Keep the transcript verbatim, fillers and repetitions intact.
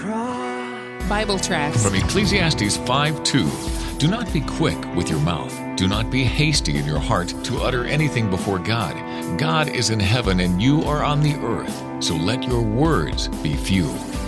Bible tracts from Ecclesiastes five two. Do not be quick with your mouth. Do not be hasty in your heart to utter anything before God. God is in heaven and you are on the earth, so let your words be few.